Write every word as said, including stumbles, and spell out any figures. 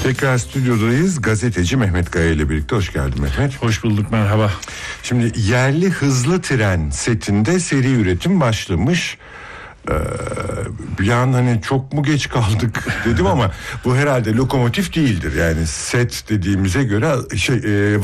Tekrar stüdyodayız. Gazeteci Mehmet Gaya ile birlikte. Hoş geldin Mehmet. Hoş bulduk, merhaba. Şimdi yerli hızlı tren setinde seri üretim başlamış. Ee, bir an hani çok mu geç kaldık dedim ama bu herhalde lokomotif değildir. Yani set dediğimize göre şey... E,